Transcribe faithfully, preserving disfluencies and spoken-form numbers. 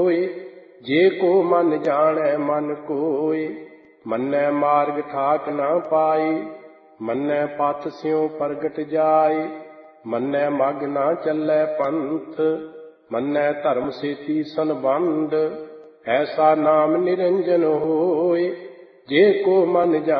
होय। जे को मन जाने मन कोय, मन्नै मार्ग ठाक न पाई। मन्नै पथ स्यों प्रगट जाय, मन्नै मग न चलै पंथ। मन्नै धर्म सेती संबंध, ऐसा नाम निरंजन होय। जे को मन जाने